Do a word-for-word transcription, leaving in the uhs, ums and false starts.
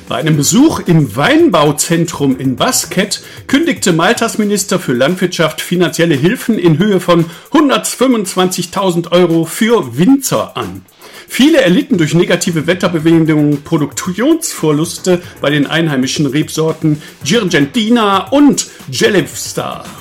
Bei einem Besuch im Weinbauzentrum in Basket kündigte Maltas Minister für Landwirtschaft finanzielle Hilfen in Höhe von hundertfünfundzwanzigtausend Euro für Winzer an. Viele erlitten durch negative Wetterbedingungen Produktionsverluste bei den einheimischen Rebsorten Girgentina und Gelevsta.